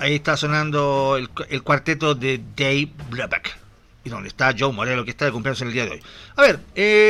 Ahí está sonando el cuarteto de Dave Brubeck. Y donde está Joe Morello, que está de cumpleaños en el día de hoy. A ver,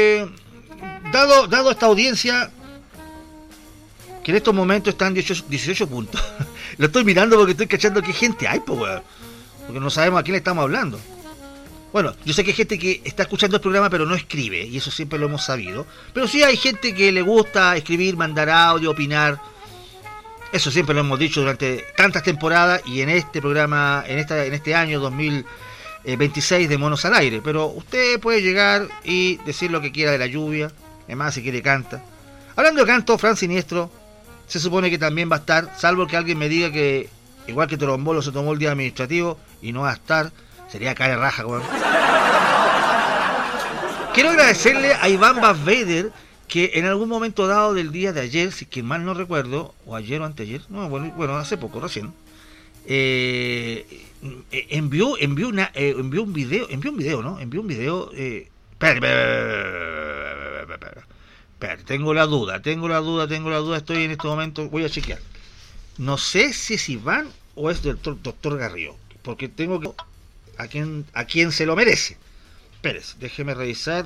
dado esta audiencia, que en estos momentos están 18 puntos. Lo estoy mirando porque estoy cachando qué gente hay, pues, weón. Porque no sabemos a quién le estamos hablando. Bueno, yo sé que hay gente que está escuchando el programa pero no escribe, y eso siempre lo hemos sabido. Pero sí hay gente que le gusta escribir, mandar audio, opinar. Eso siempre lo hemos dicho durante tantas temporadas y en este programa, en este año 2026 de Monos al Aire. Pero usted puede llegar y decir lo que quiera de la lluvia. Además, si quiere, canta. Hablando de canto, Fran Siniestro se supone que también va a estar, salvo que alguien me diga que, igual que Torombolo, se tomó el día administrativo y no va a estar. Sería cara de raja, weón. Quiero agradecerle a Iván Basvader, que en algún momento dado del día de ayer, si que mal no recuerdo, o ayer o anteayer, no, bueno, hace poco, recién, envió un video, ¿no? Envió un video, espérate, tengo la duda, estoy en este momento, voy a chequear. No sé si es Iván o es del doctor Garrido, porque tengo que... a quien se lo merece. Espérese, déjeme revisar.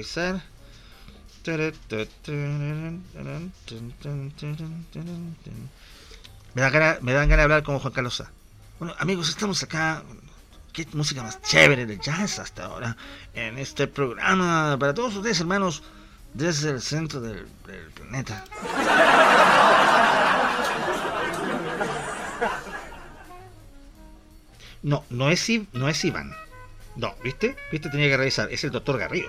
Me dan ganas de hablar como Juan Carlos Sá. Bueno, amigos, estamos acá. Qué música más chévere de jazz hasta ahora en este programa para todos ustedes, hermanos, desde el centro del planeta. No es Iván. No, ¿viste? Tenía que revisar. Es el doctor Garrido.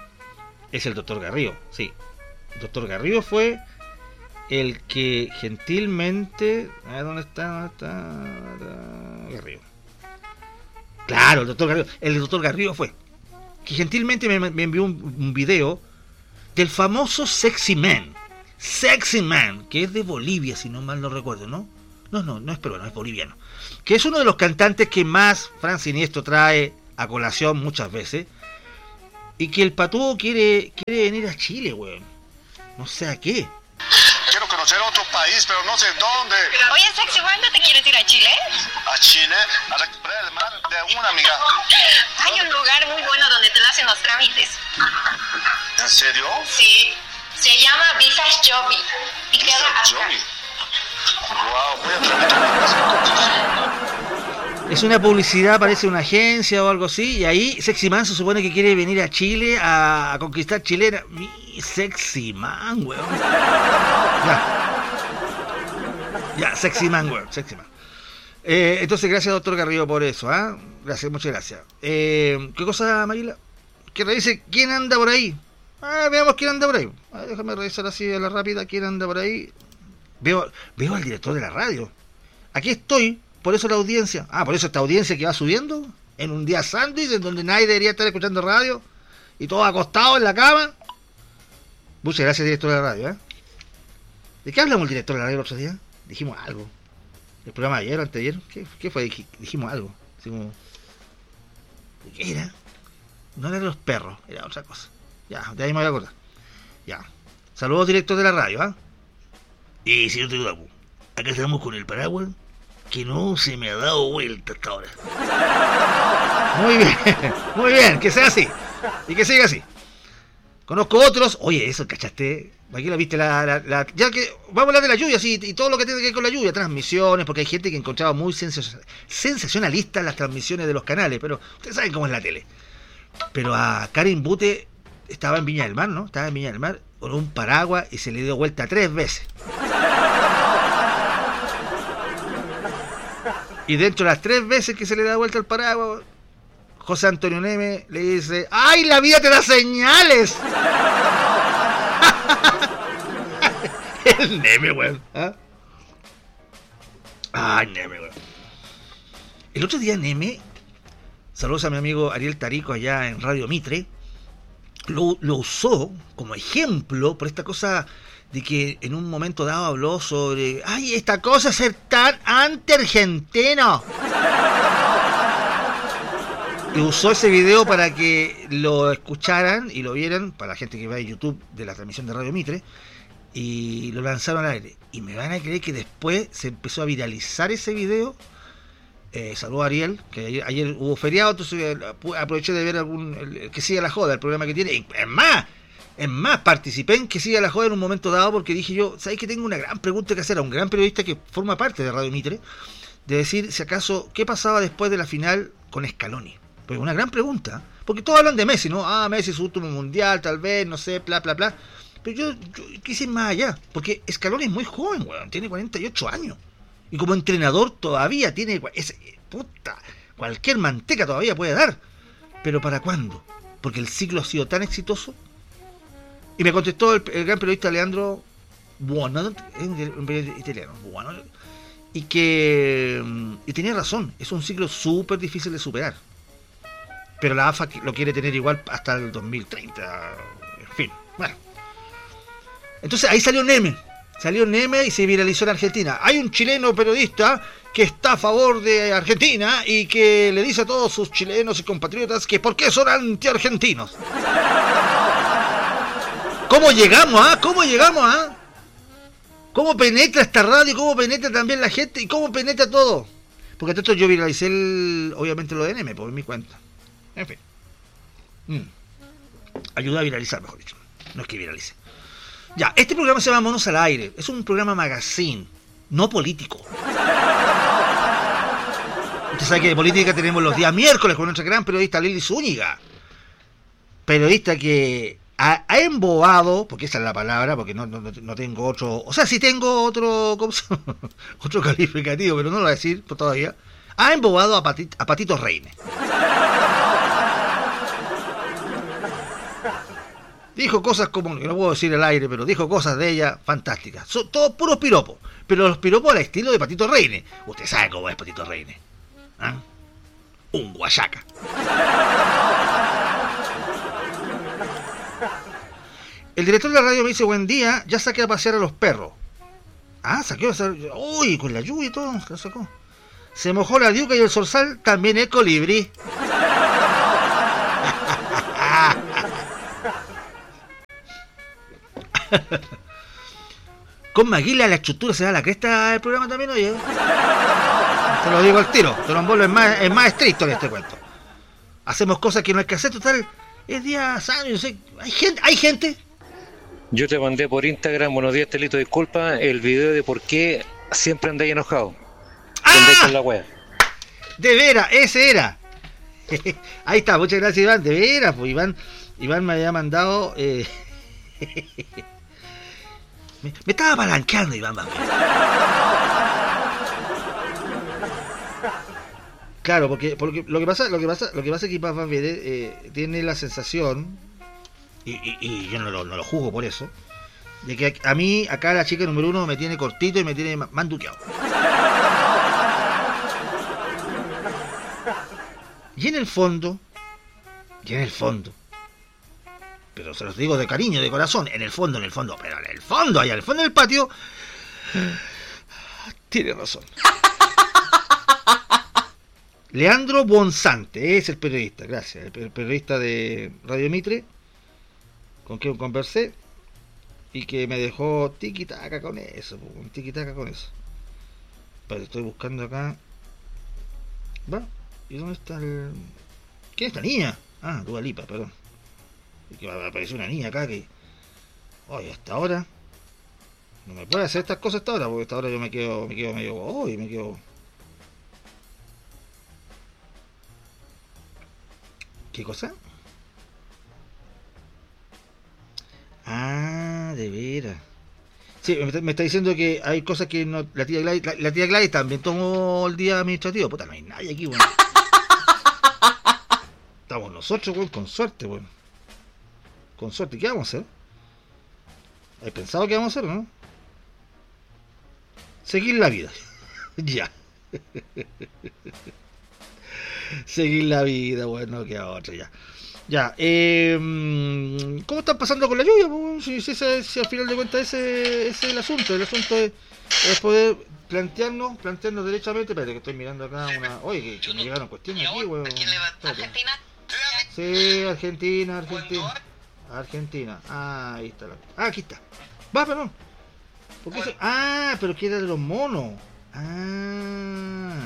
Sí. El doctor Garrido fue el que gentilmente... ¿Dónde está? Garrido. Claro, el doctor Garrido. El doctor Garrido fue que gentilmente me envió un video del famoso Sexy Man, que es de Bolivia, si no mal no recuerdo, ¿no? No es peruano, es boliviano. Que es uno de los cantantes que más Fran Siniestro trae a colación muchas veces. Y que el Patúo quiere venir a Chile, weón. No sé a qué. Quiero conocer otro país, pero no sé dónde. Oye, Sexy, ¿cuándo te quieres ir a Chile? A Chile, a recuperar el mar de una amiga. Hay un lugar muy bueno donde te lo hacen los trámites. ¿En serio? Sí, se llama Visas Joby. Y queda acá. Wow, voy a tramitar. Es una publicidad, parece una agencia o algo así. Y ahí Sexy Man se supone que quiere venir a Chile a conquistar chilena. Mi Sexy Man, weón. Ya, Sexy Man, weón. Sexy Man. Entonces, gracias, doctor Garrido, por eso. Gracias, muchas gracias. ¿Qué cosa, Mayela? Que revise quién anda por ahí. Veamos quién anda por ahí. Déjame revisar así a la rápida quién anda por ahí. Veo al director de la radio. Aquí estoy, por eso la audiencia. Por eso esta audiencia que va subiendo en un día sándwich en donde nadie debería estar escuchando radio y todos acostados en la cama. Muchas gracias, director de la radio. ¿De qué hablamos el director de la radio el otro día? Dijimos algo. ¿El programa de ayer o anteayer? ¿Qué fue? Dijimos algo. Así como... ¿Qué era? No era de los perros, era otra cosa. Ya, de ahí me voy a acordar. Ya. Saludos, director de la radio, Y si yo te digo, acá estamos con el paraguas que no se me ha dado vuelta hasta ahora. Muy bien, que sea así. Y que siga así. Conozco otros. Oye, eso, ¿cachaste? Aquí la viste ya que vamos a hablar de la lluvia, sí, y todo lo que tiene que ver con la lluvia, transmisiones, porque hay gente que encontraba muy sensacionalistas las transmisiones de los canales, pero ustedes saben cómo es la tele. Pero a Karin Bute estaba en Viña del Mar, ¿no? Estaba en Viña del Mar con un paraguas y se le dio vuelta 3 veces. Y dentro de las 3 veces que se le da vuelta el paraguas, José Antonio Neme le dice: ¡ay, la vida te da señales! El Neme, weón. Ay, Neme, weón. El otro día Neme, saludos a mi amigo Ariel Tarico allá en Radio Mitre, lo usó como ejemplo por esta cosa de que en un momento dado habló sobre: ¡ay, esta cosa es ser tan anti-argentino! Y usó ese video para que lo escucharan y lo vieran, para la gente que va a YouTube de la transmisión de Radio Mitre, y lo lanzaron al aire. Y me van a creer que después se empezó a viralizar ese video Saludo a Ariel, que ayer hubo feriado, entonces aproveché de ver el que siga la joda, el programa que tiene. Y es más, participé en que siga la joda en un momento dado porque dije yo, ¿sabes que tengo una gran pregunta que hacer a un gran periodista que forma parte de Radio Mitre? De decir, si acaso, ¿qué pasaba después de la final con Scaloni? Pues una gran pregunta, porque todos hablan de Messi, ¿no? Messi su último mundial, tal vez, no sé, bla, bla, bla. Pero yo quise ir más allá, porque Scaloni es muy joven, weón, tiene 48 años. Y como entrenador todavía tiene... cualquier manteca todavía puede dar. ¿Pero para cuándo? Porque el ciclo ha sido tan exitoso. Y me contestó el gran periodista Leandro Buono, es un periodista italiano, Buono, y tenía razón, es un ciclo súper difícil de superar. Pero la AFA lo quiere tener igual hasta el 2030. En fin, bueno. Entonces ahí salió Neme y se viralizó en Argentina. Hay un chileno periodista que está a favor de Argentina y que le dice a todos sus chilenos y compatriotas que por qué son anti-argentinos. ¿Cómo llegamos, ¿Cómo penetra esta radio? ¿Cómo penetra también la gente? ¿Y cómo penetra todo? Porque todo esto yo viralicé obviamente lo de Neme por mi cuenta. En fin. Ayuda a viralizar, mejor dicho. No es que viralice. Ya, este programa se llama Monos al Aire. Es un programa magazine, no político. Usted sabe que de política tenemos los días miércoles con nuestra gran periodista Lili Zúñiga. Periodista que ha embobado, porque esa es la palabra, porque no tengo otro... O sea, sí tengo otro otro calificativo, pero no lo voy a decir todavía. Ha embobado a Patito Reine. Dijo cosas como, que no puedo decir al aire, pero dijo cosas de ella fantásticas. Son todos puros piropos, pero los piropos al estilo de Patito Reine. Usted sabe cómo es Patito Reine. Un guayaca. El director de la radio me dice, buen día, ya saqué a pasear a los perros. Saqué a pasear... Uy, con la lluvia y todo, lo sacó. Se mojó la diuca y el zorzal, también el colibrí. Con Maguila la estructura se da la cresta del programa también, oye. Te lo digo al tiro. Torombolo es más estricto en este cuento. Hacemos cosas que no hay que hacer, total. Es día sano, no sé. Hay gente. Yo te mandé por Instagram, buenos días, Telito, disculpa, el video de por qué siempre andáis enojado. Andáis con la wea. De veras, ese era. Ahí está, muchas gracias, Iván. De veras, pues Iván me había mandado... Me estaba apalanqueando, Iván. Claro, porque lo que pasa es que Iván Van Vede tiene la sensación, y yo no lo juzgo por eso, de que a mí, acá la chica número 1 me tiene cortito y me tiene manduqueado. Y en el fondo, pero se los digo de cariño, de corazón, en el fondo, allá en el fondo del patio, tiene razón. Leandro Bonsante es el periodista, gracias, el periodista de Radio Mitre, con quien conversé, y que me dejó tiquitaca con eso. Pero estoy buscando acá. ¿Va? ¿Y dónde está el...? ¿Quién es esta niña? Dua Lipa, perdón. Y que apareció una niña acá que... Oye, hasta ahora... No me puede hacer estas cosas hasta ahora, porque hasta ahora yo me quedo medio... ¿Qué cosa? De veras. Sí, me está diciendo que hay cosas que no... La tía Gladys también tomó el día administrativo. Puta, no hay nadie aquí, bueno. Estamos nosotros, weón, con suerte, weón. Con suerte, ¿qué vamos a hacer? ¿Has pensado qué vamos a hacer, no? Seguir la vida. Ya. Seguir la vida, bueno, que a otra, ya. Ya, ¿cómo están pasando con la lluvia? Si al final de cuentas ese es el asunto. El asunto es poder plantearnos derechamente. Espérate que estoy mirando acá una... Oye, que me llegaron cuestiones aquí, weón. ¿Argentina? Sí, Argentina. Ahí está. Aquí está. Va, perdón. ¿Por qué pero que era de los monos. Cuando hay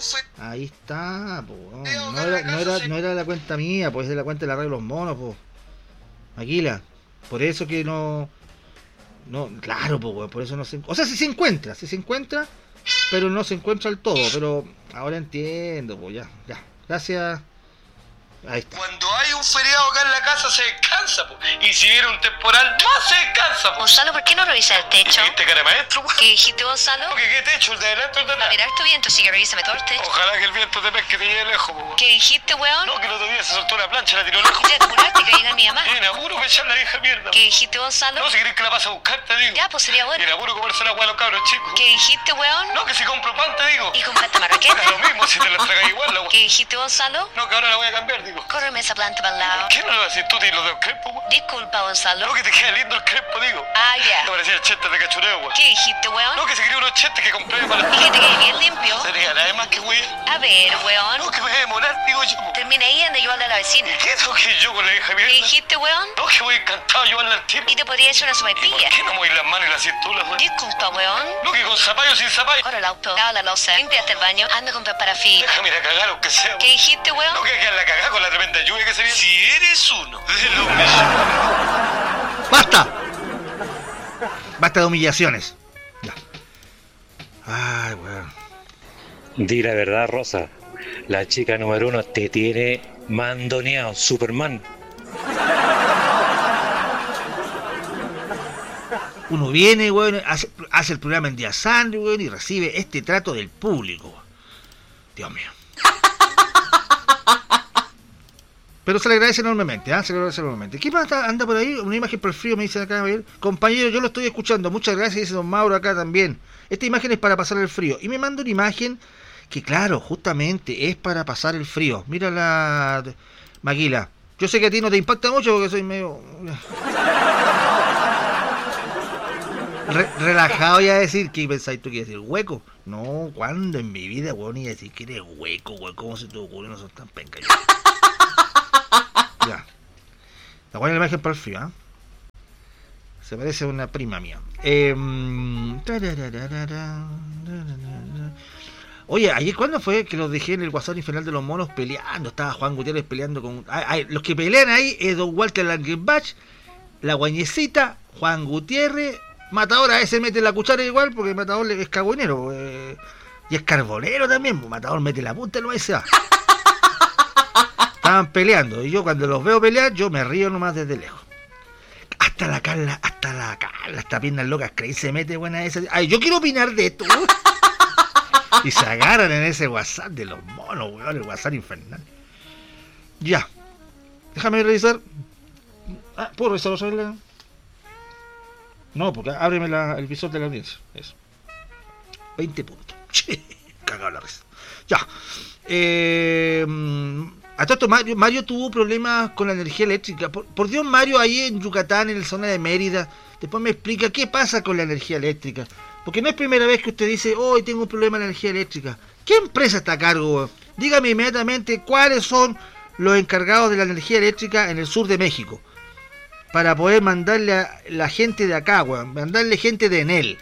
Ahí está, po. No era la cuenta mía, pues es de la cuenta de la radio de los monos, po. Maquila. Por eso que no, claro, pues, por eso no se... O sea, si se encuentra, pero no se encuentra del todo, pero ahora entiendo, pues, ya, gracias. Ahí está. Cuando hay un feriado acá en la casa se descansa, po. Y si viene un temporal, más se descansa, po. Gonzalo, ¿por qué no revisas el techo? ¿Viste cara de maestro, po? ¿Qué dijiste, Gonzalo? No, que qué techo, el de adelante o el de A atrás. ver, harto viento, así que revísame todo el techo. Ojalá que el viento te pesque y te lleve lejos, po. ¿Qué dijiste, weón? No, que el otro día se soltó una plancha y la tiró lejos. Ya te apuraste, que diga mi mamá. Tiene apuro para echar la vieja mierda. ¿Qué dijiste, Gonzalo? No, si querés que la pase a buscar, te digo. Ya, pues sería bueno. Tiene apuro comerse la agua a los cabros chicos. ¿Qué dijiste, weón? No, que si compro pan, te digo. ¿Y compraste marraqueta? Es lo mismo si te la tragas igual la agua. ¿Qué dijiste, Gonzalo? No, que ahora la voy a cambiar, digo. Córreme esa planta para el lado. ¿Qué no lo haces tú, tío, los dedos crespos, weón? Disculpa, Gonzalo. No, que te queda lindo el crespo, digo. Ah, ya. Te parecía el chete de cachureo, weón. ¿Qué dijiste, weón? No, que se quería unos chetes que compré para... ¿Y que te quede bien limpio? Sería nada más que güey. A ver, weón. No, que me voy a demorar, digo yo. Termina ahí en ayudarle a la vecina. ¿Qué tengo que ir yo con la vieja ¿Qué mierda? dijiste, weón? No, que voy encantado a llevarla al tiro. Y te podría echar una ¿Por sopaipilla. qué no mover las manos y las cinturas, weón? Disculpa, weón. No, que con zapallo o sin zapallo. Corre el auto, lava la loza, limpiaste el baño, anda a comprar parafina. Déjame ir a cagar aunque sea. ¿Qué dijiste, weón? No, que quedar la cagada con la tremenda lluvia que se viene. Si eres uno de los mejores. ¡Basta! Basta de humillaciones. Ya. Ay, weón. Di la verdad, Rosa. La chica número 1 te tiene mandoneado, Superman. Uno viene, weón, hace el programa en día sangre, weón, y recibe este trato del público. Dios mío. Pero se le agradece enormemente, ¿eh? Se le agradece enormemente. ¿Qué más anda por ahí? Una imagen por el frío, me dicen acá, Javier. Compañero, yo lo estoy escuchando. Muchas gracias, dice don Mauro acá también. Esta imagen es para pasar el frío. Y me manda una imagen que, claro, justamente es para pasar el frío. Mira la Maquila. Yo sé que a ti no te impacta mucho porque soy medio... relajado iba a decir. ¿Qué pensáis tú que iba a decir? ¿Hueco? No, ¿cuándo en mi vida, weón, iba a decir que eres hueco, weón? ¿Cómo se te ocurre? No son tan pencas. Ya. La buena imagen para el frío, ¿eh? Se parece a una prima mía. Oye, ayer ¿cuándo fue que los dejé en el Guasón Infernal de los Monos peleando? Estaba Juan Gutiérrez peleando con... los que pelean ahí es don Walter Langenbach, la Guañecita, Juan Gutiérrez, Matador. A veces mete la cuchara igual porque Matador es cagüinero. Y es carbonero también. Matador mete la punta y no se va. Estaban peleando y yo cuando los veo pelear yo me río nomás desde lejos. Hasta la Carla, esta piernas locas, creí se mete buena esa. Ay, yo quiero opinar de esto. Y se agarran en ese WhatsApp de los monos, weón, el WhatsApp infernal. Ya. Déjame revisar. ¿Puedo revisar otra vez? No, porque ábreme el visor de la audiencia. Eso. 20 puntos. Cagado la risa. Ya. A todo esto, Mario tuvo problemas con la energía eléctrica. Por Dios, Mario, ahí en Yucatán, en la zona de Mérida, después me explica qué pasa con la energía eléctrica. Porque no es primera vez que usted dice, hoy tengo un problema de energía eléctrica. ¿Qué empresa está a cargo? Dígame inmediatamente cuáles son los encargados de la energía eléctrica en el sur de México. Para poder mandarle a la gente de acá, weón. Mandarle gente de Enel.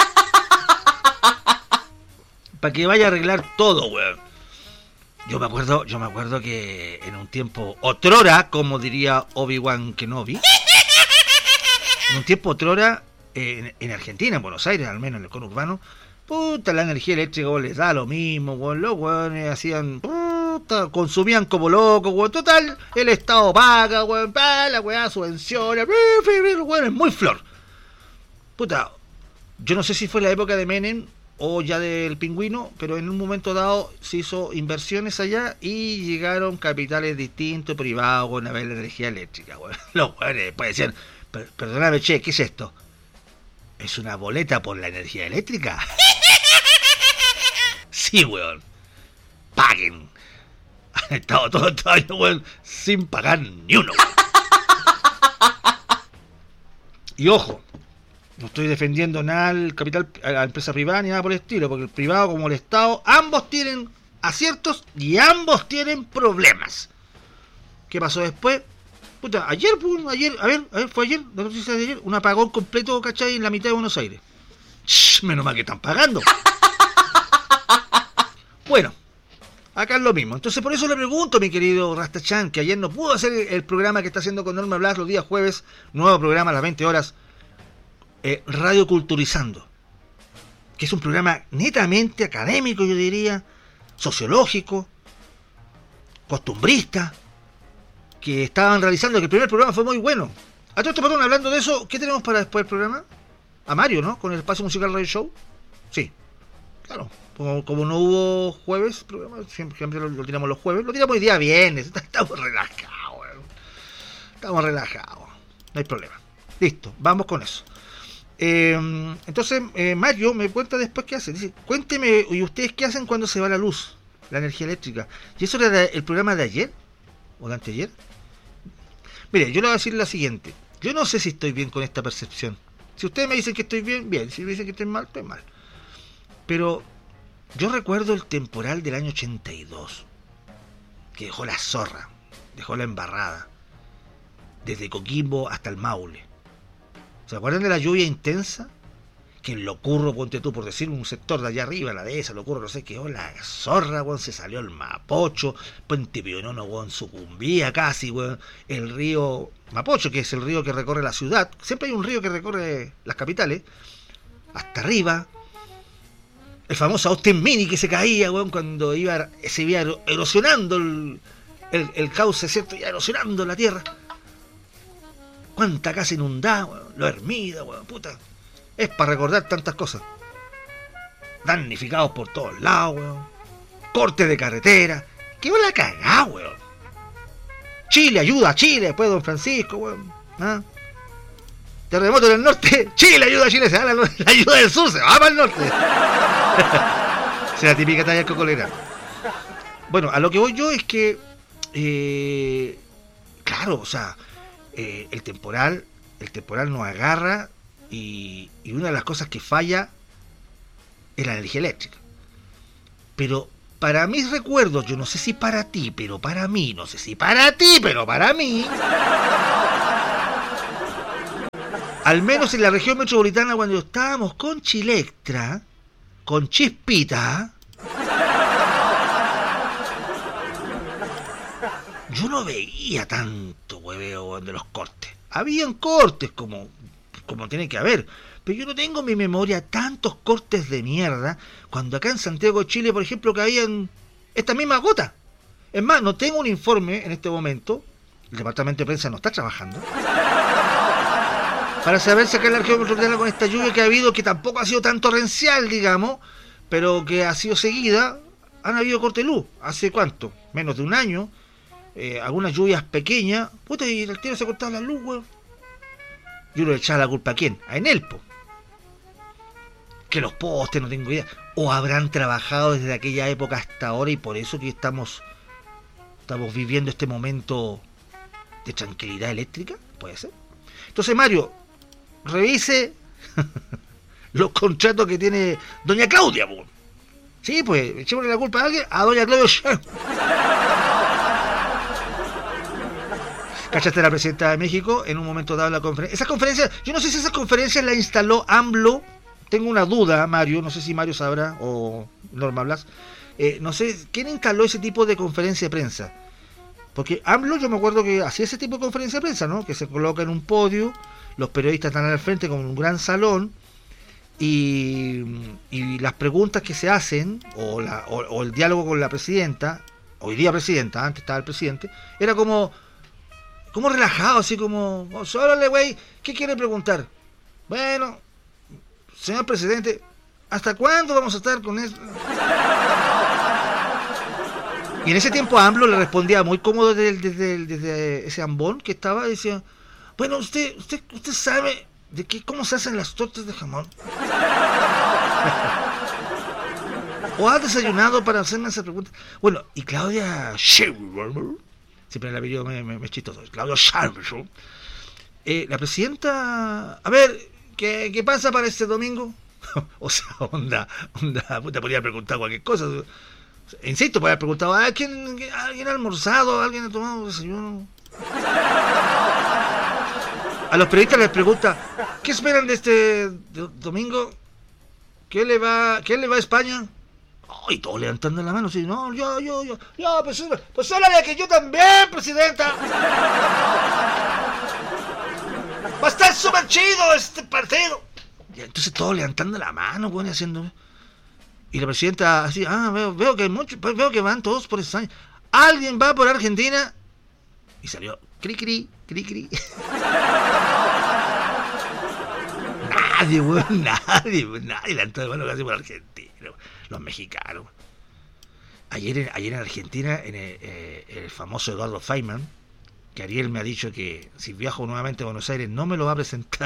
Para que vaya a arreglar todo, weón. Yo me acuerdo que en un tiempo, otrora, como diría Obi-Wan Kenobi, en un tiempo otrora, en Argentina, en Buenos Aires, al menos en el conurbano, puta, la energía eléctrica, weón, les da lo mismo, weón, los weones hacían, puta, consumían como locos, weón, total, el Estado paga, weón, la weá subvenciona, weón, es muy flor. Puta, yo no sé si fue la época de Menem o ya del Pingüino, pero en un momento dado se hizo inversiones allá y llegaron capitales distintos, privados, con a ver la energía eléctrica, weón. Los weones después decían, perdóname, che, ¿qué es esto? ¿Es una boleta por la energía eléctrica? Sí, weón. Paguen. Han estado todo este año, weón, sin pagar ni uno. Y ojo, no estoy defendiendo nada al capital, a la empresa privada ni nada por el estilo, porque el privado como el Estado, ambos tienen aciertos y ambos tienen problemas. ¿Qué pasó después? Puta, ayer, a ver, fue ayer, la noticia de ayer, un apagón completo, ¿cachai? En la mitad de Buenos Aires. Menos mal que están pagando. Bueno, Acá es lo mismo. Entonces por eso le pregunto, mi querido Rastachan, que ayer no pudo hacer el programa que está haciendo con Norma Blas los días jueves, nuevo programa a las 20 horas, Radio Culturizando, que es un programa netamente académico, yo diría, sociológico, costumbrista, que estaban realizando, que el primer programa fue muy bueno. A todo esto, perdón, hablando de eso, ¿qué tenemos para después del programa? A Mario, ¿no? Con el Espacio Musical Radio Show. Sí, claro. Como no hubo jueves, programa, siempre lo tiramos los jueves, lo tiramos hoy día viernes. Estamos relajados, weón. Estamos relajados. No hay problema. Listo, vamos con eso. Entonces, Mario me cuenta después qué hace. Dice, cuénteme, ¿y ustedes qué hacen cuando se va la luz? La energía eléctrica. ¿Y eso era el programa de ayer? ¿O de anteayer? Mire, yo le voy a decir lo siguiente. Yo no sé si estoy bien con esta percepción. Si ustedes me dicen que estoy bien, bien. Si me dicen que estoy mal, estoy mal. Pero yo recuerdo el temporal del año 82, que dejó la zorra, dejó la embarrada, desde Coquimbo hasta el Maule. ¿Se acuerdan de la lluvia intensa? Que en Locurro, ponte tú, por decir un sector de allá arriba, la dehesa, Locurro, no sé qué, la zorra, weón, se salió el Mapocho, Puente Pionono, weón, sucumbía casi, weón, el río Mapocho, que es el río que recorre la ciudad, siempre hay un río que recorre las capitales, hasta arriba. El famoso Austin Mini que se caía, weón, cuando se iba erosionando el cauce, ¿cierto? Ya erosionando la tierra. Cuánta casa inundada, weón. Los Hermidas, weón, puta. Es para recordar tantas cosas. Damnificados por todos lados, weón. Cortes de carretera. ¡Qué la cagá, weón! Chile, ayuda a Chile, después Don Francisco, weón. ¿Ah? Terremoto en el norte, Chile, ayuda a Chile, se da la ayuda del sur, se va para el norte. Es la típica talla cocolera. Bueno, a lo que voy yo es que, claro, o sea, el temporal nos agarra y una de las cosas que falla es la energía eléctrica. Pero para mis recuerdos, yo no sé si para ti, pero para mí, no sé si para ti, pero para mí, al menos en la región metropolitana, cuando estábamos con Chilectra, con Chispita, yo no veía tanto hueveo de los cortes. Habían cortes como tiene que haber, pero yo no tengo en mi memoria tantos cortes de mierda cuando acá en Santiago de Chile, por ejemplo, que habían esta misma gota. Es más, no tengo un informe en este momento, el departamento de prensa no está trabajando, para saber si acá en la región metropolitana con esta lluvia que ha habido, que tampoco ha sido tan torrencial, digamos, pero que ha sido seguida, han habido corte de luz. ¿Hace cuánto? Menos de un año. Algunas lluvias pequeñas. Puta, y el tiro se ha cortado la luz, weón. Yo le echaba la culpa a quién, a Enelpo. Que los postes, no tengo idea. O habrán trabajado desde aquella época hasta ahora y por eso que estamos viviendo este momento de tranquilidad eléctrica. Puede ser. Entonces, Mario, revise los contratos que tiene doña Claudia, po. Sí, pues, echémosle la culpa a alguien, a doña Claudia. ¿Cachaste? La presidenta de México en un momento dado en la conferencia? Esas conferencias, yo no sé si esas conferencias las instaló AMLO. Tengo una duda, Mario, no sé si Mario sabrá, o Norma Blas. No sé, ¿quién instaló ese tipo de conferencia de prensa? Porque AMLO, yo me acuerdo que hacía ese tipo de conferencia de prensa, ¿no? Que se coloca en un podio, los periodistas están al frente como en un gran salón, y las preguntas que se hacen, o el diálogo con la presidenta, hoy día presidenta, antes estaba el presidente, era como relajado, así como, órale, güey, ¿qué quiere preguntar? Bueno, señor presidente, ¿hasta cuándo vamos a estar con eso? Y en ese tiempo AMLO le respondía muy cómodo desde ese ambón que estaba, y decía, bueno, usted sabe de cómo se hacen las tortas de jamón. ¿O ha desayunado para hacerme esa pregunta? Bueno, y Claudia Sheinbaum, siempre el apellido me es chistoso, Claudia Sheinbaum, la presidenta, a ver, ¿qué pasa para este domingo? O sea, onda, puta, podría preguntar cualquier cosa. Insisto, podría haber preguntado, ¿alguien ha almorzado? ¿Alguien ha tomado desayuno? A los periodistas les pregunta, ¿qué esperan de este domingo? ¿Qué le va a España? y todos levantando la mano, así, no, yo, pues háblale que yo también, presidenta. Va a estar súper chido este partido. Y entonces todos levantando la mano, weón, y haciendo... Y la presidenta así, veo que hay muchos, veo que van todos por España. ¿Alguien va por Argentina? Y salió, cri. Nadie, weón, nadie levantó la mano casi por Argentina, los mexicanos. Ayer en Argentina, en el famoso Eduardo Feynman, que Ariel me ha dicho que si viajo nuevamente a Buenos Aires no me lo va a presentar.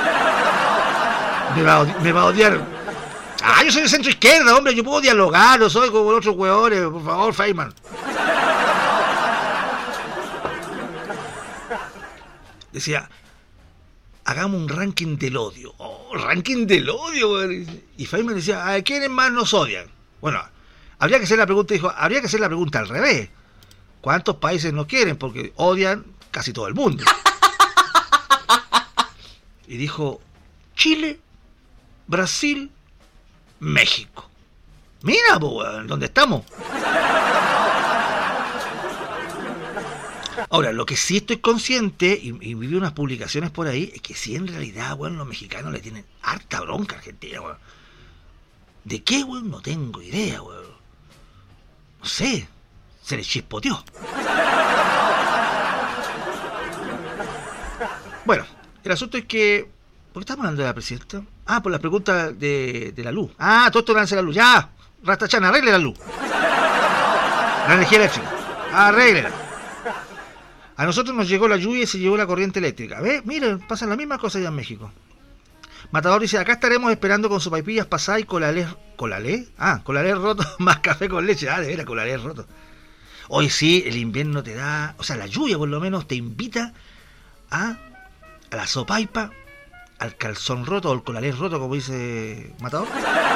me va a odiar. Yo soy de centro izquierda, hombre, yo puedo dialogar, no soy como los otros hueones, por favor, Feynman. Decía, hagamos un ranking del odio. Ranking del odio, güey. Y Feynman decía, ¿a quiénes más nos odian? Bueno, habría que hacer la pregunta al revés. ¿Cuántos países nos quieren? Porque odian casi todo el mundo. Y dijo, Chile, Brasil, México. Mira, güey, ¿dónde estamos? Ahora, lo que sí estoy consciente, y vi unas publicaciones por ahí, es que sí, en realidad, weón, los mexicanos le tienen harta bronca a Argentina, weón. ¿De qué, weón? No tengo idea, weón. No sé, se les chispoteó. Bueno, el asunto es que... ¿Por qué estamos hablando de la presidenta? Por la pregunta de la luz. Todo esto lance la luz. Ya, Rastachan, arregle la luz. La energía eléctrica. Arréglala. A nosotros nos llegó la lluvia y se llevó la corriente eléctrica. ¿Ves? Miren, pasan las mismas cosas allá en México. Matador dice, acá estaremos esperando con sopaipillas pasadas y colalés. ¿Colalés? Colalés roto más café con leche. De veras, colalés roto. Hoy sí, el invierno te da... O sea, la lluvia por lo menos te invita a la sopaipa, al calzón roto o el colalés roto, como dice Matador.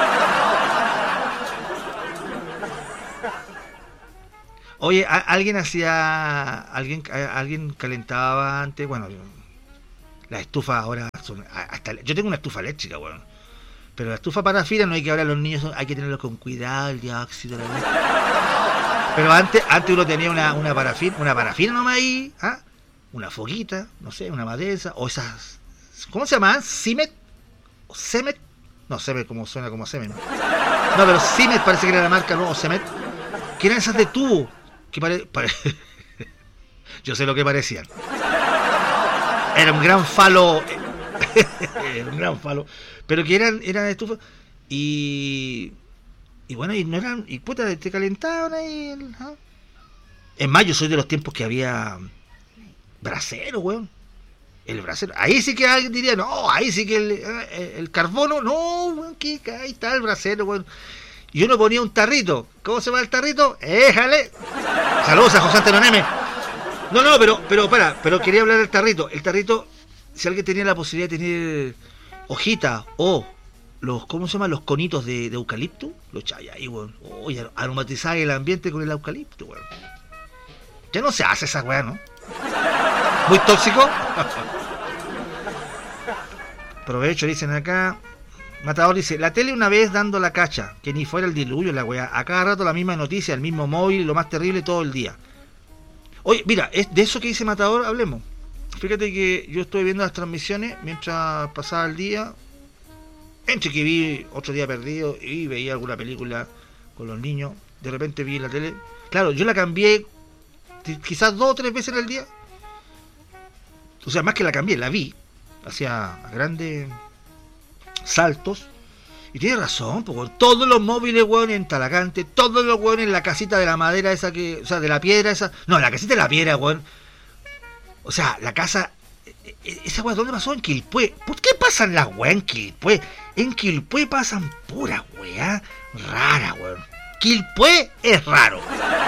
Oye, alguien calentaba antes, bueno, las estufas ahora son, yo tengo una estufa eléctrica, bueno, pero la estufa parafina no hay que hablar a los niños, hay que tenerlo con cuidado, el dióxido, la verdad. Pero antes uno tenía una parafina nomás ahí, una foguita, no sé, una madesa, o esas, ¿cómo se llamaban? ¿Cimet? ¿O Cemet? No, Cemet como suena como semen. No, pero Cimet parece que era la marca, ¿no? O Cemet, que eran esas de tubo. Que yo sé lo que parecían. Era un gran falo. Era un gran falo. Pero que eran estufas. Y bueno, y no eran. Y puta, te calentaban ahí. Es más, yo soy de los tiempos que había brasero, weón. El brasero. Ahí sí que alguien diría, no, ahí sí que el carbono, no, weón, que ahí está el brasero, weón. Y uno ponía un tarrito. ¿Cómo se llama el tarrito? ¡Éjale! Saludos a José Antonio Neme. No, pero quería hablar del tarrito. El tarrito, si alguien tenía la posibilidad de tener hojitas o los, ¿cómo se llama? Los conitos de eucalipto, los chayas ahí, weón. Oye, aromatizar el ambiente con el eucalipto, weón. Ya no se hace esa weá, ¿no? Muy tóxico. Provecho, dicen acá. Matador dice, la tele una vez dando la cacha, que ni fuera el diluvio la weá, a cada rato la misma noticia, el mismo móvil, lo más terrible todo el día. Oye, mira, es de eso que dice Matador, hablemos. Fíjate que yo estoy viendo las transmisiones mientras pasaba el día, entre que vi Otro Día Perdido y veía alguna película con los niños, de repente vi la tele. Claro, yo la cambié quizás 2 o 3 veces en el día. O sea, más que la cambié, la vi, hacía grandes saltos. Y tiene razón, porque todos los móviles, weón, en Talagante, todos los weón en la casita de la madera esa que, o sea, de la piedra esa, no, la casita de la piedra, weón. O sea, la casa, esa weón, ¿dónde pasó? En Quilpué. ¿Por qué pasan las weas en Quilpué? En Quilpué pasan pura wea rara, weón. Quilpué es raro.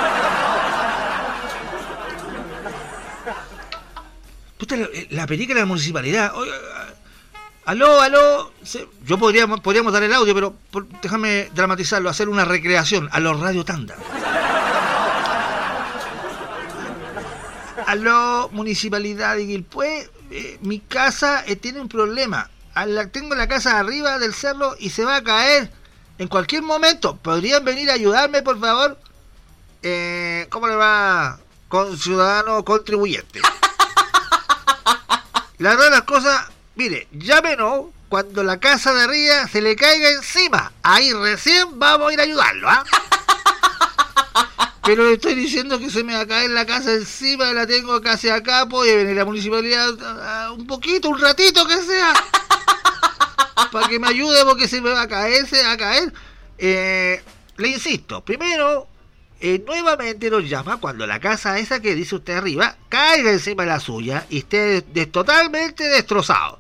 Puta, la película de la municipalidad. Oye, aló. Yo podríamos dar el audio, pero déjame dramatizarlo, hacer una recreación a los Radio Tanda. Aló, municipalidad de Quilpué, mi casa tiene un problema. Tengo la casa arriba del cerro y se va a caer. en cualquier momento, ¿podrían venir a ayudarme, por favor? ¿Cómo le va, con ciudadano contribuyente? La verdad de las cosas, mire, llámenos cuando la casa de arriba se le caiga encima. Ahí recién vamos a ir a ayudarlo, ¿ah? Pero le estoy diciendo que se me va a caer la casa encima, la tengo casi acá, puede venir la municipalidad un poquito, un ratito que sea, para que me ayude porque se me va a caer, se va a caer. Le insisto, primero, nuevamente nos llama cuando la casa esa que dice usted arriba caiga encima de la suya y esté totalmente destrozado.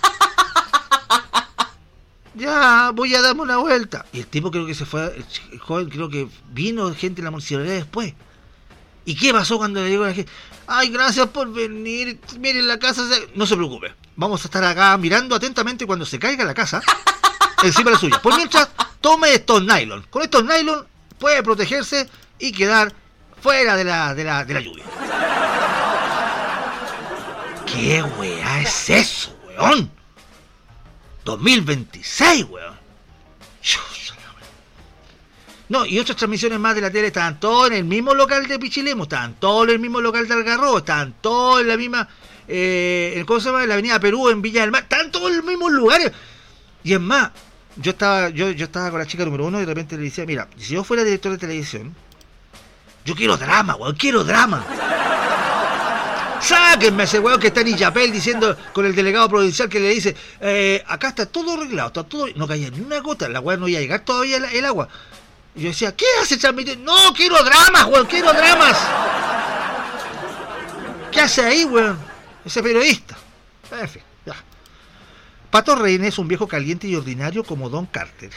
Ya, voy a darme una vuelta. Y el tipo creo que se fue, el joven creo que vino gente de la municipalidad después. ¿Y qué pasó cuando le digo a la gente? Ay, gracias por venir, miren la casa, no se preocupe. Vamos a estar acá mirando atentamente cuando se caiga la casa encima de la suya. Por mientras, tome estos nylon. Con estos nylon puede protegerse y quedar fuera de la lluvia. ¿Qué weá es eso, weón? 2026, weón. No, y otras transmisiones más de la tele estaban todos en el mismo local de Pichilemu, estaban todos en el mismo local de Algarrobo, estaban todos en la misma, ¿cómo se llama? En la Avenida Perú, en Villa del Mar, estaban todos en los mismos lugares. Y es más, yo estaba con la chica número 1 y de repente le decía, mira, si yo fuera director de televisión, yo quiero drama, weón, quiero drama. Sáquenme ese weón que está en Illapel diciendo con el delegado provincial que le dice, acá está todo arreglado, está todo, no caía ni una gota, la weón no iba a llegar todavía el agua. Y yo decía, ¿qué hace transmitir? No, quiero dramas, weón, quiero dramas. ¿Qué hace ahí, weón? Ese periodista. En fin, ya. Pato Reina es un viejo caliente y ordinario como Don Carter.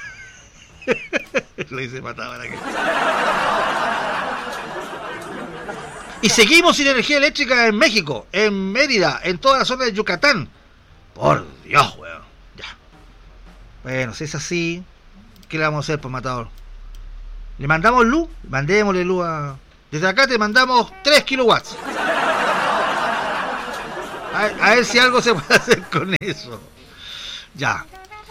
Lo dice Pato para que... Y seguimos sin energía eléctrica en México, en Mérida, en toda la zona de Yucatán. Por Dios, weón. Ya. Bueno, si es así, ¿qué le vamos a hacer, pues, Matador? ¿Le mandamos luz? Mandémosle luz a... Desde acá te mandamos 3 kilowatts. A ver si algo se puede hacer con eso. Ya.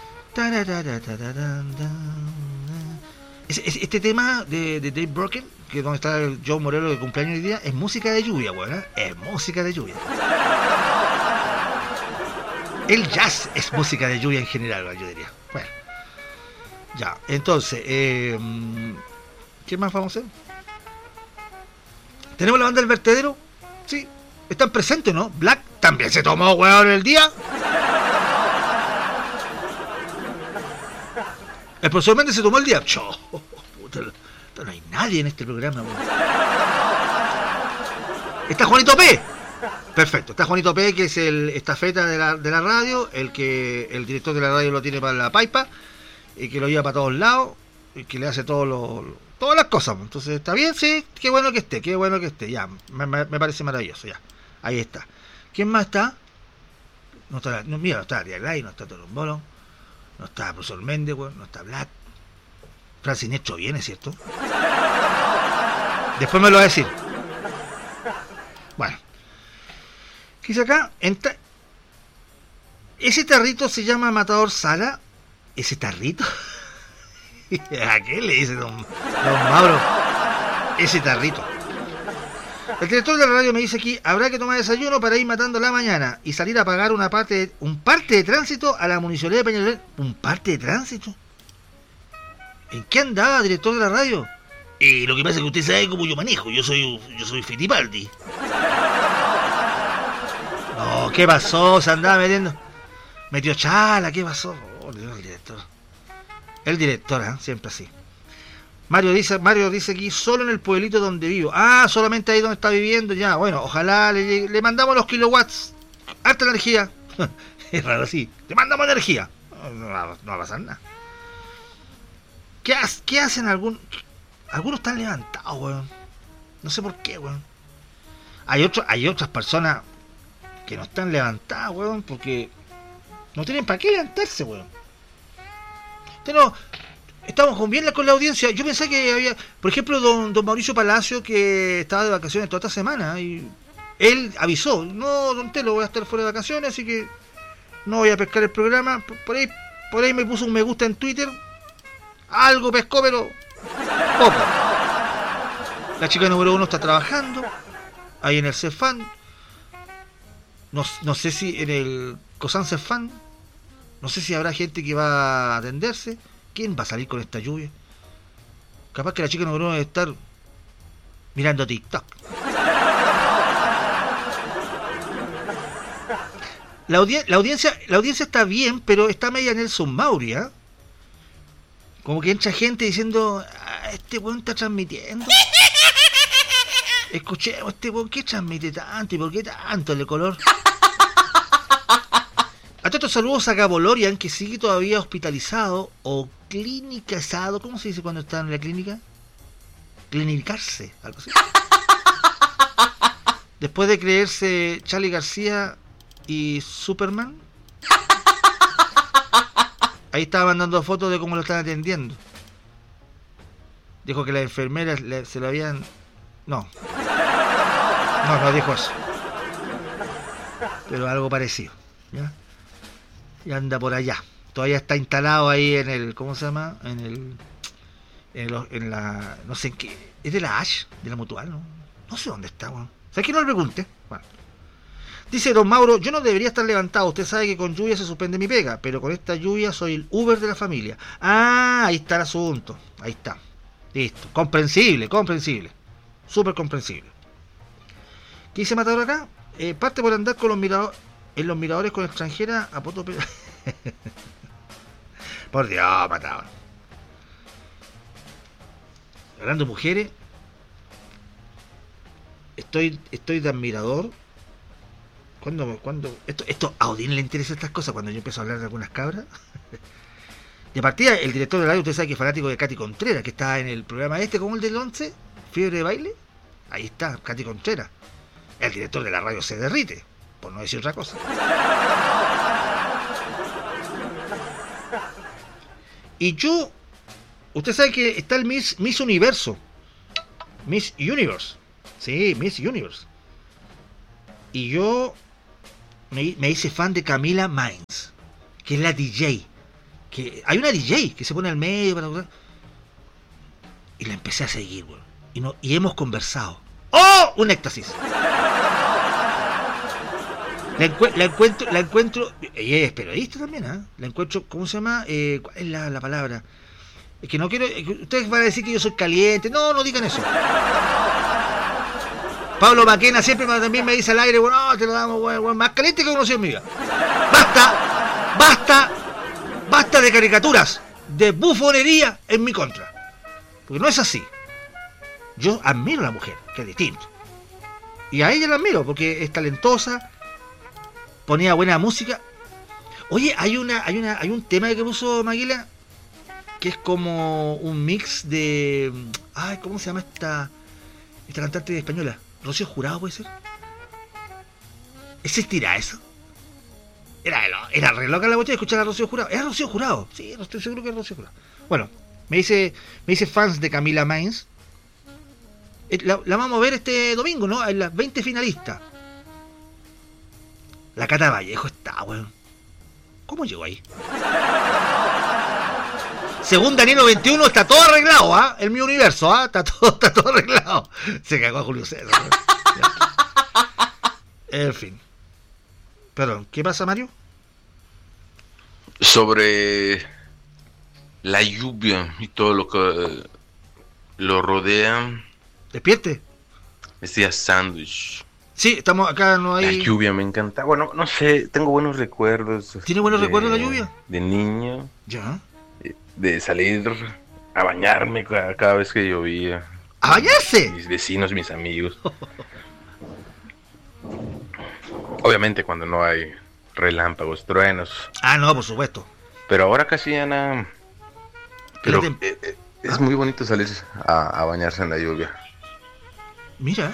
Este tema de Dave Broken, que es donde está el Joe Morello de cumpleaños hoy día, es música de lluvia, weón, ¿eh? Es música de lluvia. El jazz es música de lluvia en general, yo diría. Bueno. Ya, entonces, ¿qué más vamos a hacer? ¿Tenemos la banda del vertedero? Sí. ¿Están presentes, no? Black también se tomó, weón, el día. El profesor Méndez se tomó el día. Puta, no hay nadie en este programa, weón. Está Juanito P. Perfecto, está Juanito P, que es el estafeta de la radio, el director de la radio lo tiene para la paipa, y que lo lleva para todos lados, y que le hace todas las cosas. Entonces, ¿está bien? Sí, qué bueno que esté, ya, me parece maravilloso, ya. Ahí está. ¿Quién más está? No está, mira, no está Ariaglay, no está Torombolo, no está profesor Méndez, no está Black. Francis Necho viene, ¿cierto? Después me lo va a decir. Bueno. ¿Qué dice acá? Ese tarrito se llama Matador Sala. ¿Ese tarrito? ¿A qué le dice don Mauro? Ese tarrito. El director de la radio me dice aquí, habrá que tomar desayuno para ir matando la mañana y salir a pagar un parte de tránsito a la municipalidad de Peñalolén. ¿Un parte de tránsito? ¿En qué andaba, director de la radio? Lo que pasa es que usted sabe cómo yo manejo, yo soy Fittipaldi. No, ¿qué pasó? Se andaba metió chala, ¿qué pasó? Oh, el director, siempre así. Mario dice aquí, solo en el pueblito donde vivo. Ah, solamente ahí donde está viviendo, ya. Bueno, ojalá le mandamos los kilowatts. Harta energía. Es raro así. Le mandamos energía. No va a pasar nada. ¿Qué hacen algunos? Algunos están levantados, weón. No sé por qué, weón. Hay otras personas que no están levantadas, weón, porque no tienen para qué levantarse, weón. Estamos con bien con la audiencia. Yo pensé que había, por ejemplo, don Mauricio Palacio, que estaba de vacaciones toda esta semana, y él avisó, no, don Telo, voy a estar fuera de vacaciones, así que no voy a pescar el programa. Por ahí me puso un me gusta en Twitter, Algo pescó, pero poco. La chica número 1 está trabajando ahí en el Cefán. No sé si en el Cosan Cefán. No sé si habrá gente que va a atenderse. ¿Quién va a salir con esta lluvia? Capaz que la chica número 1 debe estar mirando TikTok. La audiencia está bien, pero está media Nelson Mauri, ¿eh? Como que entra gente diciendo, este weón está transmitiendo. Escuchemos, este weón, ¿qué transmite tanto? ¿Y por qué tanto el de color? A todos saludos a Gabo Lorian, que sigue todavía hospitalizado o clinicizado. ¿Cómo se dice cuando está en la clínica? Clinicarse, algo así. Después de creerse Charlie García y Superman. Ahí estaba mandando fotos de cómo lo están atendiendo. Dijo que las enfermeras se lo habían... No dijo eso. Pero algo parecido, ¿ya? Y anda por allá. Todavía está instalado ahí en el... ¿Cómo se llama? En la... No sé en qué... ¿Es de la Ash? ¿De la Mutual? No sé dónde está, weón. ¿Sabes que no le pregunte? Bueno. Dice don Mauro, yo no debería estar levantado. Usted sabe que con lluvia se suspende mi pega, pero con esta lluvia soy el Uber de la familia. Ah, ahí está el asunto. Ahí está. Listo. Comprensible. Súper comprensible. ¿Qué dice Matador acá? Parte por andar con en los miradores con extranjera a poto... Por Dios, Matador. Hablando de mujeres, estoy de admirador. Cuando esto a Odín le interesa estas cosas cuando yo empiezo a hablar de algunas cabras. De partida, el director de radio, usted sabe que es fanático de Katy Contreras, que está en el programa como el del 11, Fiebre de Baile. Ahí está, Katy Contreras. El director de la radio se derrite, por no decir otra cosa. Y yo, usted sabe que está el Miss Universo. Miss Universe. Sí, Miss Universe. Y yo me hice fan de Camila Mains, que es la DJ. Que hay una DJ que se pone al medio para... Y la empecé a seguir, güey. Y hemos conversado. ¡Oh! Un éxtasis. La encuentro. Ella es periodista también, ¿eh? La encuentro, ¿cómo se llama? ¿Cuál es la palabra? Es que no quiero... Ustedes van a decir que yo soy caliente. No digan eso. Pablo Maquena siempre también me dice al aire, bueno, te lo damos, bueno, más caliente que conocí en mi vida. Basta de caricaturas, de bufonería en mi contra. Porque no es así. Yo admiro a la mujer, que es distinto. Y a ella la admiro porque es talentosa, ponía buena música. Oye, hay un tema que puso Maguila que es como un mix de... Ay, ¿cómo se llama esta cantante española? Rocío Jurado, ¿puede ser? ¿Existirá eso? Era re loca la botella de escuchar a Rocío Jurado. ¿Era Rocío Jurado? Sí, no estoy seguro que era Rocío Jurado. Bueno, me dice fans de Camila Mains. La vamos a ver este domingo, ¿no? En las 20 finalistas. La Cata Vallejo está, weón. ¿Cómo llegó ahí? Según Danilo 21 está todo arreglado, ¿ah? El mi universo, ¿ah? Está todo arreglado. Se cagó a Julio César. En fin. Perdón, ¿qué pasa, Mario? Sobre la lluvia y todo lo que lo rodea. Despierte. Decía sándwich. Sí, estamos acá, no hay... La lluvia me encanta. Bueno, no sé, tengo buenos recuerdos. ¿Tiene buenos recuerdos la lluvia? De niño. Ya. De salir a bañarme cada vez que llovía. ¿A bañarse? Mis vecinos, mis amigos. Obviamente cuando no hay relámpagos, truenos. Ah, no, por supuesto. Pero ahora casi ya nada. Pero es muy bonito salir a bañarse en la lluvia. Mira.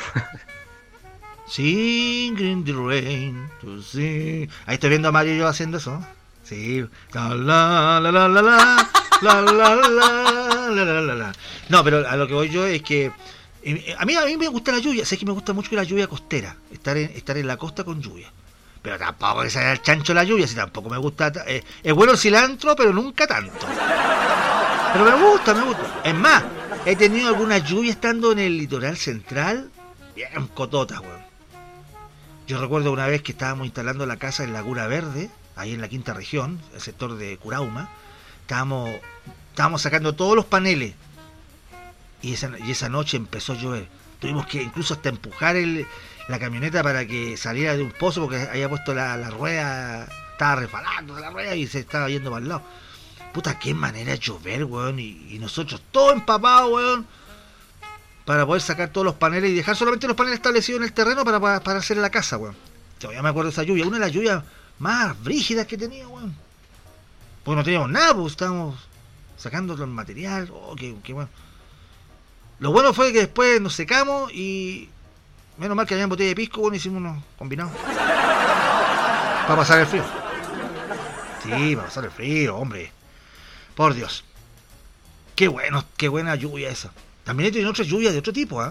Sing in the rain to sing. Ahí estoy viendo a Mario y yo haciendo eso. Sí. La la la la la la la la la la la. No, pero a lo que voy yo es que a mí me gusta la lluvia. Sé que me gusta mucho la lluvia costera. Estar en la costa con lluvia. Pero tampoco que sea el chancho la lluvia, si tampoco me gusta. Es bueno el cilantro, pero nunca tanto. Pero me gusta, me gusta. Es más, he tenido alguna lluvia estando en el litoral central. Bien cototas, weón. Yo recuerdo una vez que estábamos instalando la casa en Laguna Verde, ahí en la quinta región, el sector de Curauma. Estábamos sacando todos los paneles. Y esa noche empezó a llover. Tuvimos que incluso hasta empujar la camioneta para que saliera de un pozo porque había puesto la rueda, estaba resbalando de la rueda y se estaba yendo para el lado. Puta, qué manera de llover, weón. Y nosotros todos empapados, weón. Para poder sacar todos los paneles y dejar solamente los paneles establecidos en el terreno para hacer la casa, weón. Todavía me acuerdo de esa lluvia. Una de las lluvias más brígidas que tenía, weón. Porque no teníamos nada, pues estábamos sacando todo el material. Oh, qué bueno. Lo bueno fue que después nos secamos y... Menos mal que había botella de pisco, bueno, hicimos unos combinados. Para pasar el frío. Sí, para pasar el frío, hombre. Por Dios. Qué bueno, qué buena lluvia esa. También he tenido otras lluvias de otro tipo, ¿eh?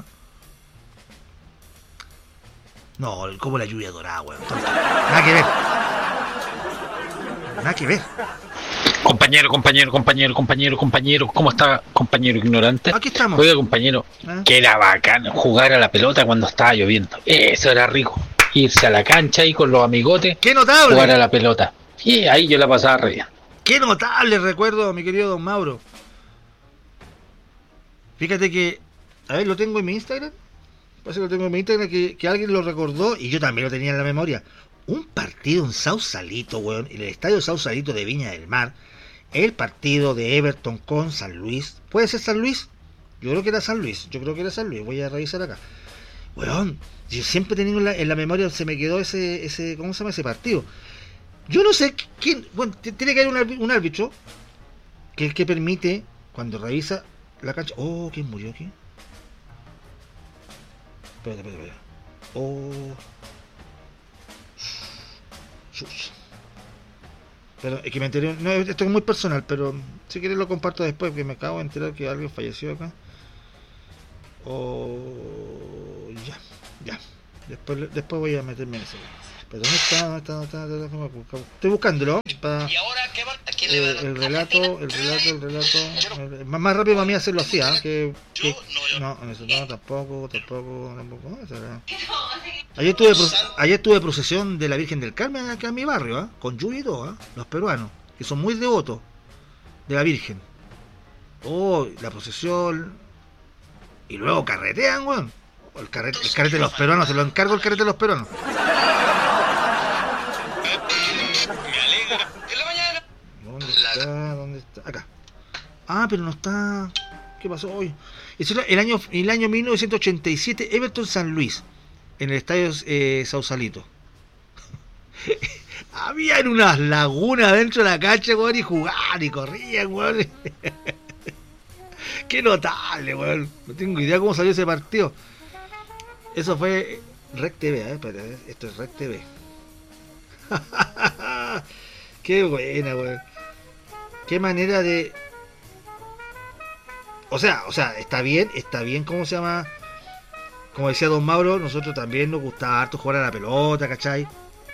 No, como la lluvia dorada, weón. Nada que ver. Nada que ver. Compañero, ¿cómo está, compañero ignorante? Aquí estamos. Oiga, compañero, que era bacán jugar a la pelota cuando estaba lloviendo. Eso era rico. Irse a la cancha ahí con los amigotes. ¡Qué notable! Jugar a la pelota. Y ahí yo la pasaba re bien. ¡Qué notable recuerdo, mi querido don Mauro! Fíjate que... A ver, lo tengo en mi Instagram. Parece que lo tengo en mi Instagram, que alguien lo recordó y yo también lo tenía en la memoria. Un partido en Sausalito, weón, en el estadio Sausalito de Viña del Mar. El partido de Everton con San Luis. ¿Puede ser San Luis? Yo creo que era San Luis. Voy a revisar acá. Weón, yo siempre he tenido en la memoria, se me quedó ese ¿cómo se llama ese partido? Yo no sé quién... Bueno, tiene que haber un árbitro que es el que permite, cuando revisa la cancha... Oh, ¿quién murió aquí? Espera. Oh... Pero es que me enteré, no, esto es muy personal, pero si quieres lo comparto después, porque me acabo de enterar que alguien falleció acá. Ya. Después voy a meterme en eso. Pero ¿dónde está? Estoy buscándolo. ¿Y ahora qué va? ¿A quién le va a dar? El relato. Más rápido para mí hacerlo así, ¿ah? No, tampoco. Ayer tuve procesión de la Virgen del Carmen acá en mi barrio, ¿eh? Con lluvia y todo, ¿eh? Los peruanos, que son muy devotos de la Virgen. Oh, la procesión. Y luego carretean, weón. El carrete de los peruanos, se lo encargo el carrete de los peruanos. Me alegra. En la mañana. ¿Dónde está? Acá. Ah, pero no está. ¿Qué pasó hoy? El año 1987, Everton San Luis, en el estadio Sausalito. Habían unas lagunas dentro de la cancha, weón, y jugaban y corrían, weón. Qué notable, weón. No tengo idea cómo salió ese partido. Eso fue Rec TV, espérate, esto es Rec TV. Qué buena, weón. Qué manera de... O sea, está bien, ¿cómo se llama? Como decía don Mauro, nosotros también nos gustaba harto jugar a la pelota, ¿cachai?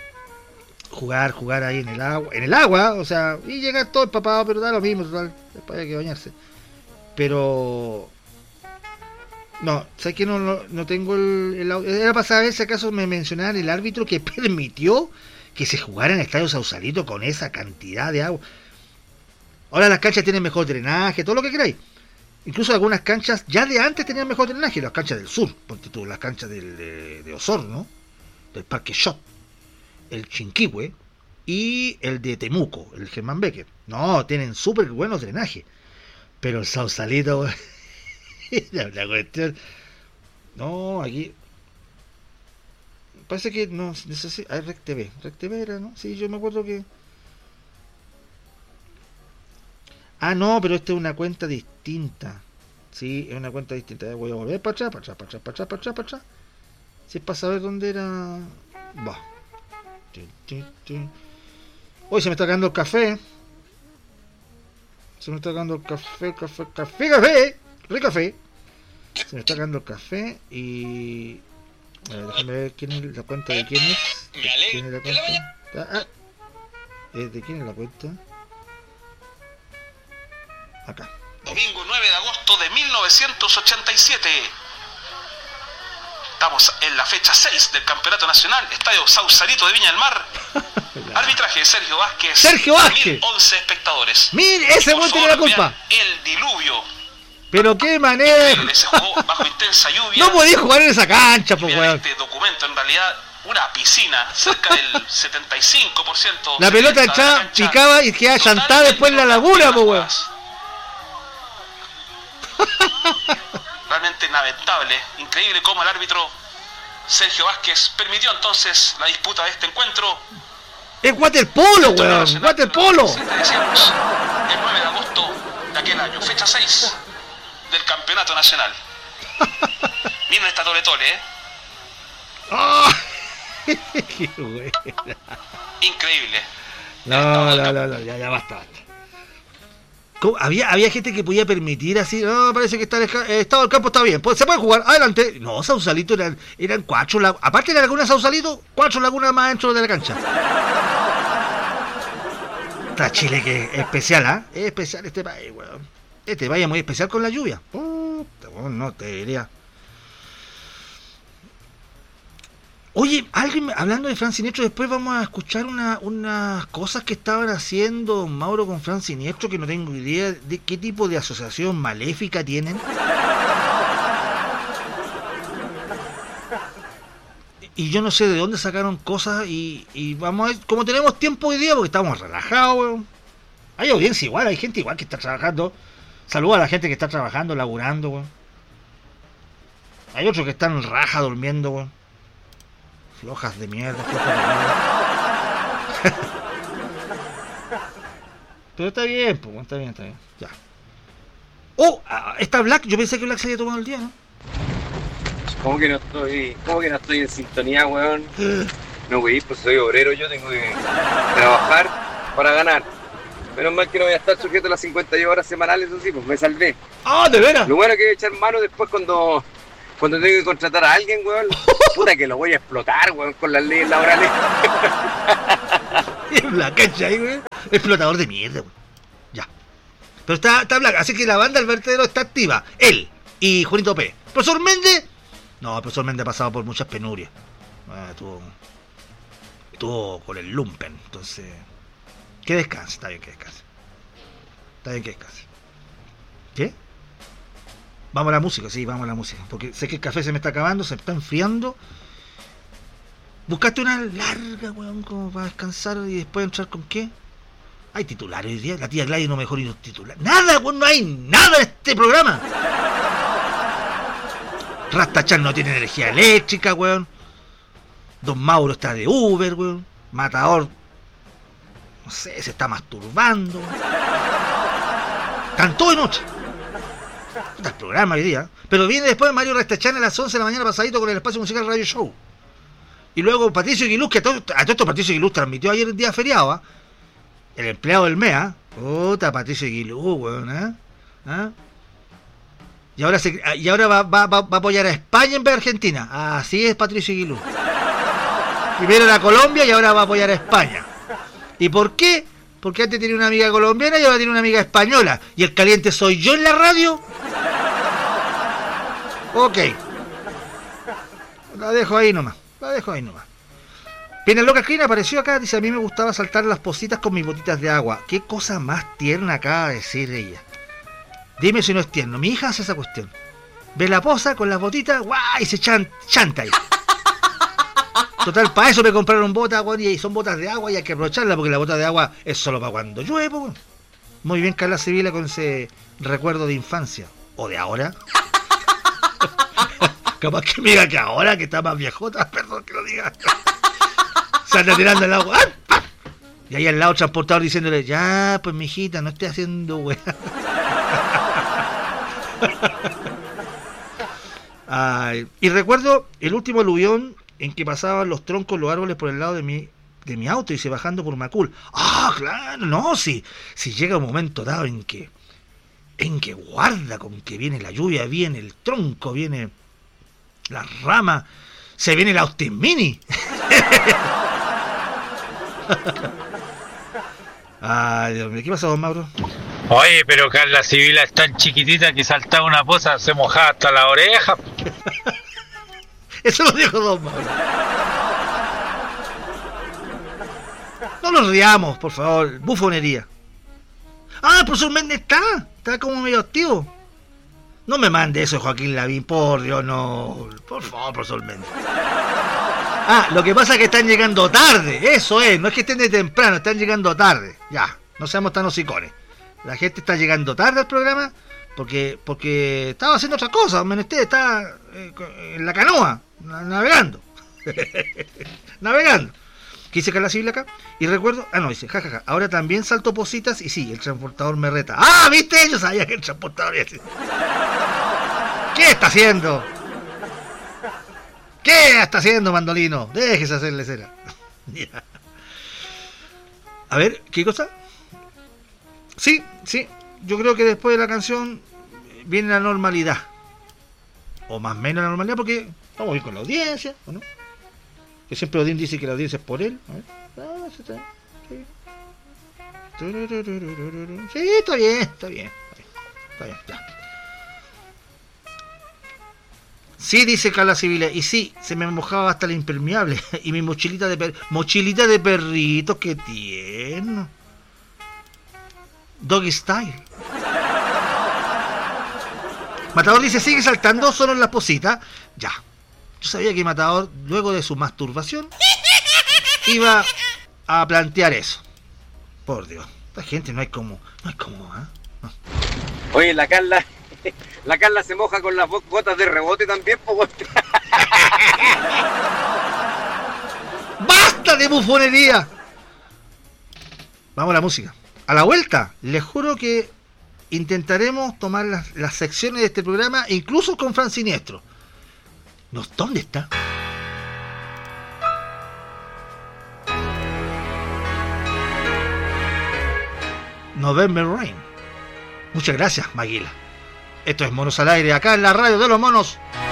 Jugar ahí en el agua, o sea, y llegar todo empapado, pero da lo mismo, total, después hay que bañarse. Pero... No, ¿sabes que no tengo el audio? Era para saber si acaso me mencionaban el árbitro que permitió que se jugara en el estadio Sausalito con esa cantidad de agua. Ahora las canchas tienen mejor drenaje, todo lo que queráis. Incluso algunas canchas ya de antes tenían mejor drenaje, las canchas del sur, ponte tú, las canchas de Osorno, del Parque Shot, el Chinquihue y el de Temuco, el Germán Becker. No, tienen súper buenos drenajes. Pero el Sausalito, la cuestión. No, aquí. Parece que no necesita. Hay Rec TV. Rec TV era, ¿no? Sí, yo me acuerdo que. Ah, no, pero esta es una cuenta distinta. Sí, es una cuenta distinta. Voy a volver para atrás. Si es para saber dónde era. Va. Hoy se me está acabando el café. Se me está acabando el café. Se me está acabando el café y... déjame ver quién es la cuenta de quién es. ¿Quién es la cuenta? ¿De quién es la cuenta? Acá. Domingo 9 de agosto de 1987. Estamos en la fecha 6 del Campeonato Nacional, Estadio Sausalito de Viña del Mar. Arbitraje de Sergio Vázquez. Sergio Vázquez. 1011 espectadores. Mire, ese güey tiene la culpa. El diluvio. Pero qué manera. Se jugó bajo intensa lluvia. No podía jugar en esa cancha, pues, weón. Este documento en realidad una piscina, cerca del 75%. La pelota echaba, picaba y quedaba chantada después en la laguna, pues, weón. Realmente lamentable, increíble cómo el árbitro Sergio Vázquez permitió entonces la disputa de este encuentro. Es waterpolo, weón, waterpolo. Decíamos, el 9 de agosto de aquel año, fecha 6 del Campeonato Nacional. Miren esta doble tole, Oh, qué buena. Increíble. No, ya basta. Había gente que podía permitir así, no, parece que está el estado del campo está bien, pues se puede jugar, adelante. No, Sausalito eran 4, aparte de la laguna Sausalito, 4 lagunas más dentro de la cancha. Está Chile que es especial, ¿ah? Es especial este país, weón. Este país es muy especial con la lluvia. No te diría. Oye, alguien hablando de Fran Siniestro, después vamos a escuchar unas cosas que estaban haciendo Mauro con Fran Siniestro, que no tengo idea de qué tipo de asociación maléfica tienen. Y yo no sé de dónde sacaron cosas y vamos a ver, como tenemos tiempo hoy día, porque estamos relajados, weón. Hay audiencia igual, hay gente igual que está trabajando. Saluda a la gente que está trabajando, laburando, weón. Hay otros que están raja durmiendo, weón. Flojas de mierda. Pero está bien, pues, está bien. Ya. Oh, está Black. Yo pensé que Black se había tomado el día, ¿no? ¿Cómo que no estoy en sintonía, weón? No, güey, pues soy obrero, yo tengo que trabajar para ganar. Menos mal que no voy a estar sujeto a las 52 horas semanales, eso sí, pues me salvé. Ah, ¿de veras? Lo bueno es que voy a echar mano después cuando tengo que contratar a alguien, weón. Puta que lo voy a explotar, weón, con las leyes laborales. Es Black, ¿cachai, weón? Explotador de mierda, weón. Ya. Pero está Black, así que la banda El Vertedero está activa. Él y Juanito P. ¿Profesor Méndez? No, el profesor Méndez ha pasado por muchas penurias. Estuvo con el lumpen, entonces... Que descanse, está bien que descanse. ¿Qué? Vamos a la música, sí, vamos a la música. Porque sé que el café se me está acabando, se me está enfriando. Buscaste una larga, weón, como para descansar y después entrar con qué. Hay titulares hoy día. La tía Gladys no mejor y los titulares. Nada, weón, no hay nada en este programa. Rastachan no tiene energía eléctrica, weón. Don Mauro está de Uber, weón. Matador, no sé, se está masturbando. Cantó de noche. Está el programa hoy día. Pero viene después Mario Rastachan a las 11 de la mañana pasadito con el espacio musical Radio Show. Y luego Patricio Aguiluz, que a todo esto Patricio Aguiluz transmitió ayer el día feriado, ¿eh? El empleado del MEA. Puta, Patricio Aguiluz, weón, ¿eh? Y ahora va a apoyar a España en vez de Argentina. Así es Patricio Aguiluz. Primero era Colombia y ahora va a apoyar a España. ¿Y por qué? Porque antes tenía una amiga colombiana y ahora tiene una amiga española. ¿Y el caliente soy yo en la radio? Ok. La dejo ahí nomás. Viene Loca Clean, apareció acá, dice: a mí me gustaba saltar las pocitas con mis botitas de agua. Qué cosa más tierna acaba de decir ella. Dime si no es tierno. Mi hija hace esa cuestión. Ve la poza con las botitas, guay, y se chanta ahí. Total, para eso me compraron botas, y son botas de agua y hay que aprovecharlas porque la bota de agua es solo para cuando llueve. Muy bien, Carla Sevilla, con ese recuerdo de infancia. O de ahora. Capaz que me diga que ahora, que está más viejota, perdón que lo diga. Se anda tirando el agua. Y ahí al lado transportador diciéndole: ya, pues mijita, no esté haciendo weá. Y recuerdo el último aluvión en que pasaban los troncos, los árboles por el lado de mi auto y se bajando por Macul. Ah, claro, no, si llega un momento dado en que guarda con que viene la lluvia, viene el tronco, viene la rama, se viene el Austin Mini. Ay, Dios mío, ¿qué pasa, don Mauro? Oye, pero Carla Sibila es tan chiquitita que saltaba una poza, se mojaba hasta la oreja. Eso lo dijo Don Mauro. No nos riamos, por favor. Bufonería. Ah, el profesor Méndez está como medio activo. No me mande eso, Joaquín Lavín, por Dios, no. Por favor, profesor Méndez. Ah, lo que pasa es que están llegando tarde. Eso es, no es que estén de temprano, están llegando tarde. Ya, no seamos tan hocicones. La gente está llegando tarde al programa porque estaba haciendo otra cosa. Menester está en la canoa, navegando. Navegando. ¿Qué dice Carla Civil acá? Y recuerdo, no, dice, jajaja, ahora también salto positas y sí, el transportador me reta. ¡Ah, viste! Yo sabía que el transportador iba a decir. ¿Qué está haciendo? ¿Qué está haciendo, Mandolino? Déjese hacerle cera. Ya. A ver, ¿qué cosa? Sí, yo creo que después de la canción viene la normalidad. O más o menos la normalidad, porque estamos bien con la audiencia, ¿o no? Que siempre Odín dice que la audiencia es por él. A ver. Sí, está bien, ya. Sí, dice Carla Civile, y sí, se me mojaba hasta el impermeable. Y mi mochilita de perrito, que tierno. Doggy style. Matador dice, sigue saltando solo en las positas. Ya. Yo sabía que Matador, luego de su masturbación, iba a plantear eso. Por Dios, esta gente no hay como, ¿ah? No. Oye, la Carla se moja con las gotas de rebote también, pues. ¡Basta de bufonería! Vamos a la música. A la vuelta, les juro que intentaremos tomar las secciones de este programa, incluso con Fran Siniestro. ¿Dónde está? November Rain. Muchas gracias, Maguila. Esto es Monos al Aire, acá en la radio de los monos.